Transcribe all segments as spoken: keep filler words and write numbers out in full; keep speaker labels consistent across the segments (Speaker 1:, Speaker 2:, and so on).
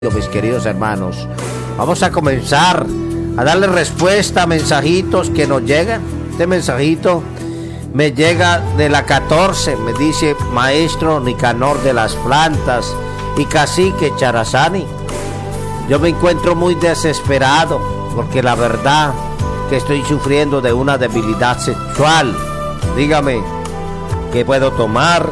Speaker 1: Mis queridos hermanos, vamos a comenzar a darle respuesta a mensajitos que nos llegan. Este mensajito me llega de la catorce, me dice: maestro Nicanor de las Plantas y cacique Charazani, yo me encuentro muy desesperado porque la verdad que estoy sufriendo de una debilidad sexual. Dígame, ¿qué puedo tomar?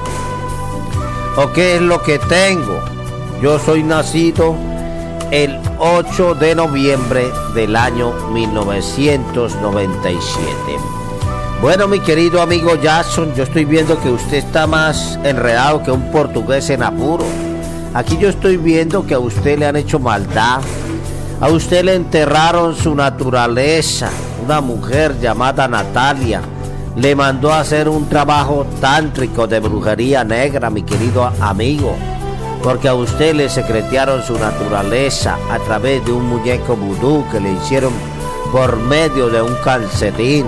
Speaker 1: ¿O qué es lo que tengo? Yo soy nacido el ocho de noviembre del año mil novecientos noventa y siete. Bueno, mi querido amigo Jackson, yo estoy viendo que usted está más enredado que un portugués en apuro. Aquí yo estoy viendo que a usted le han hecho maldad. A usted le enterraron su naturaleza. Una mujer llamada Natalia le mandó a hacer un trabajo tántrico de brujería negra, mi querido amigo, porque a usted le secretearon su naturaleza a través de un muñeco vudú que le hicieron por medio de un calcetín.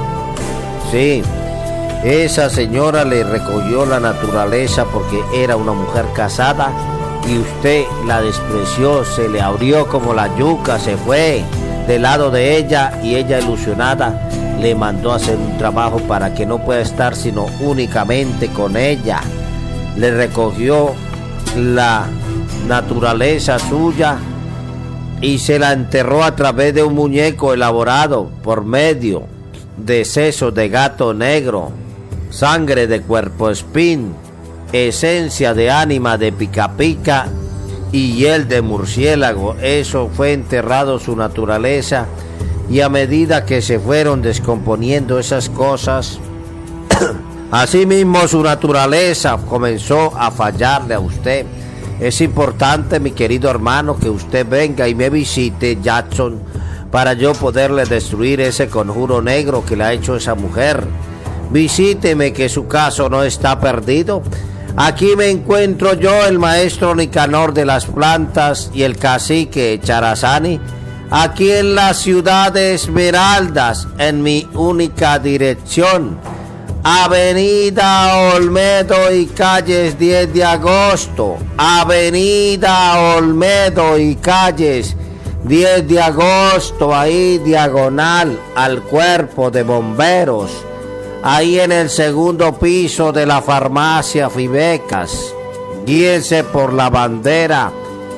Speaker 1: Sí, esa señora le recogió la naturaleza porque era una mujer casada y usted la despreció, se le abrió como la yuca, se fue del lado de ella y ella, ilusionada, le mandó a hacer un trabajo para que no pueda estar sino únicamente con ella. Le recogió la naturaleza suya y se la enterró a través de un muñeco elaborado por medio de sesos de gato negro, sangre de cuerpo espín, esencia de ánima de pica pica y hiel de murciélago. Eso fue enterrado su naturaleza, y a medida que se fueron descomponiendo esas cosas, asimismo su naturaleza comenzó a fallarle a usted. Es importante, mi querido hermano, que usted venga y me visite, Jackson, para yo poderle destruir ese conjuro negro que le ha hecho esa mujer. Visíteme, que su caso no está perdido. Aquí me encuentro yo, el maestro Nicanor de las Plantas y el cacique Charazani, aquí en la ciudad de Esmeraldas, en mi única dirección, Avenida Olmedo y calles diez de agosto, Avenida Olmedo y calles diez de agosto, ahí diagonal al cuerpo de bomberos, ahí en el segundo piso de la farmacia Fibecas. Guíense por la bandera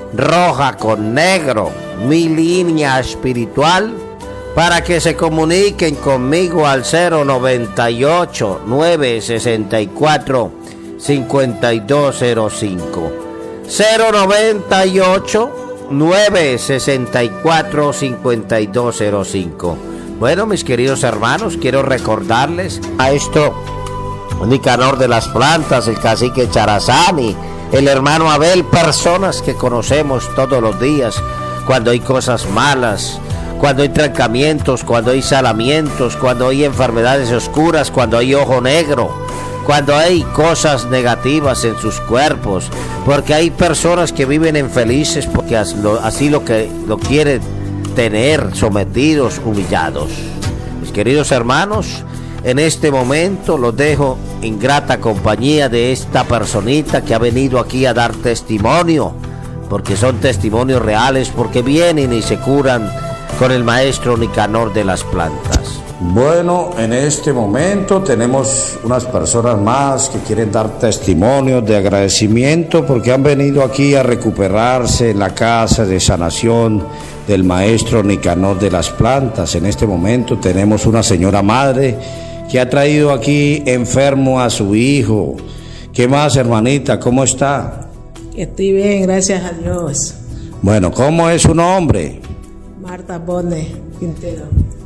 Speaker 1: roja con negro, mi línea espiritual, para que se comuniquen conmigo al cero noventa y ocho, nueve sesenta y cuatro, cincuenta y dos cero cinco. cero noventa y ocho, nueve sesenta y cuatro, cincuenta y dos cero cinco. Bueno, mis queridos hermanos, quiero recordarles a esto Nicanor de las Plantas, el cacique Charazani, el hermano Abel, personas que conocemos todos los días cuando hay cosas malas, cuando hay trancamientos, cuando hay salamientos, cuando hay enfermedades oscuras, cuando hay ojo negro, cuando hay cosas negativas en sus cuerpos, porque hay personas que viven infelices porque así lo que lo quieren tener, sometidos, humillados. Mis queridos hermanos, en este momento los dejo en grata compañía de esta personita que ha venido aquí a dar testimonio, porque son testimonios reales, porque vienen y se curan con el maestro Nicanor de las Plantas.
Speaker 2: Bueno, en este momento tenemos unas personas más que quieren dar testimonios de agradecimiento porque han venido aquí a recuperarse en la casa de sanación del maestro Nicanor de las Plantas. En este momento tenemos una señora madre que ha traído aquí enfermo a su hijo. ¿Qué más, hermanita? ¿Cómo está?
Speaker 3: Estoy bien, gracias a Dios.
Speaker 2: Bueno, ¿cómo es su nombre?
Speaker 3: Marta Bonne Quintero.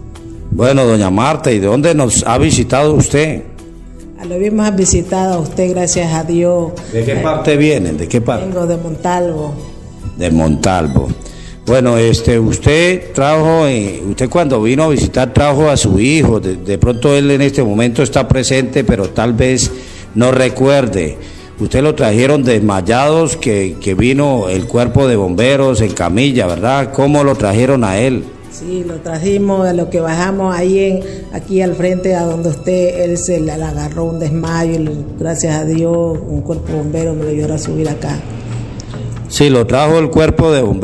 Speaker 2: Bueno, doña Marta, ¿y de dónde nos ha visitado usted?
Speaker 3: A lo bien más visitado a usted, gracias a Dios.
Speaker 2: ¿De qué parte vienen? ¿De qué parte?
Speaker 3: Vengo de Montalvo.
Speaker 2: De Montalvo. Bueno, este, usted trajo, eh, usted cuando vino a visitar trajo a su hijo. De, de pronto él en este momento está presente, pero tal vez no recuerde. Usted lo trajeron desmayados, que, que vino el cuerpo de bomberos en camilla, ¿verdad? ¿Cómo lo trajeron a él?
Speaker 3: Sí, lo trajimos, de lo que bajamos ahí en, aquí al frente a donde usted, él se le, le agarró un desmayo y gracias a Dios un cuerpo bombero me lo ayudó a subir acá.
Speaker 2: Sí, lo trajo el cuerpo de bomberos.